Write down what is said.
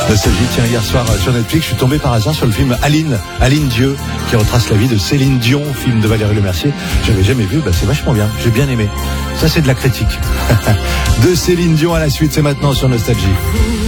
Nostalgie, tiens, hier soir sur Netflix, je suis tombé par hasard sur le film Aline Dieu, qui retrace la vie de Céline Dion, film de Valérie Lemercier. J'avais jamais vu, c'est vachement bien, j'ai bien aimé. Ça, c'est de la critique. De Céline Dion à la suite, c'est maintenant sur Nostalgie.